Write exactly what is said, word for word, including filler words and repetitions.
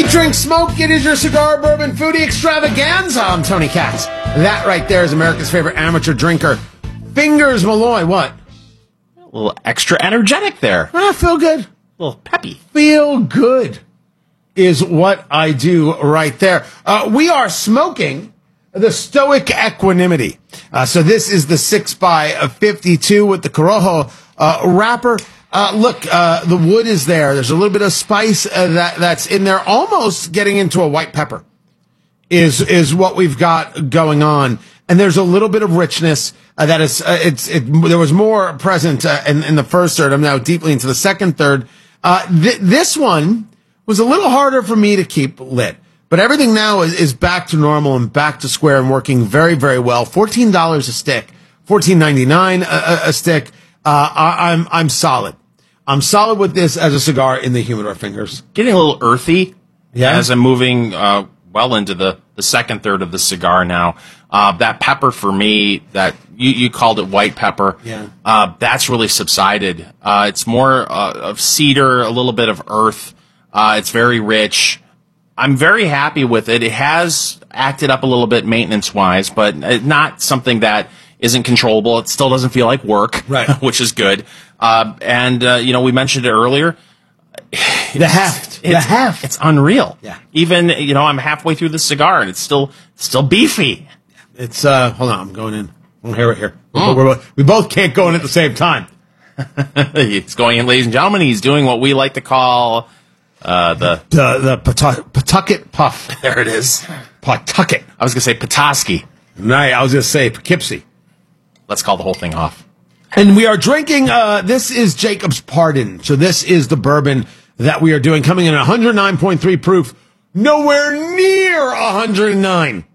Drink Smoke. It is your cigar bourbon foodie extravaganza. I'm Tony Katz. That right there is America's favorite amateur drinker, Fingers Malloy. What? A little extra energetic there. I feel good. A little peppy. Feel good is what I do right there. Uh, we are smoking the Stoic Equanimity. Uh, so this is the six by fifty-two with the Corojo uh, wrapper. Uh, look, uh, the wood is there. There's a little bit of spice uh, that that's in there, almost getting into a white pepper is is what we've got going on. And there's a little bit of richness uh, that is, uh, it's, it, there was more present uh, in, in the first third. I'm now deeply into the second third. Uh, th- this one was a little harder for me to keep lit, but everything now is, is back to normal and back to square and working very, very well. fourteen dollars a stick, fourteen ninety-nine a, a, a stick. Uh, I, I'm, I'm solid. I'm solid with this as a cigar in the humidor, Fingers. Getting a little earthy Yeah. as I'm moving uh, well into the, the second third of the cigar now. Uh, that pepper for me, that you, you called it white pepper, Yeah. uh, that's really subsided. Uh, it's more uh, of cedar, a little bit of earth. Uh, it's very rich. I'm very happy with it. It has acted up a little bit maintenance-wise, but not something that isn't controllable. It still doesn't feel like work, Right. which is good. Uh, and, uh, you know, we mentioned it earlier. The heft. The It's, heft. it's unreal. Yeah. Even, you know, I'm halfway through the cigar and it's still still beefy. It's, uh, hold on, I'm going in. I'm here, right here. We're, we're, we're, we both can't go in at the same time. It's going in, ladies and gentlemen. He's doing what we like to call uh, the... The, the Pawtu- Pawtucket Puff. There it is. Pawtucket. I was going to say Petoskey. No, I was going to say Poughkeepsie. Let's call the whole thing off. And we are drinking, uh, this is Jacob's Pardon. So this is the bourbon that we are doing, coming in at one oh nine point three proof, nowhere near one hundred nine.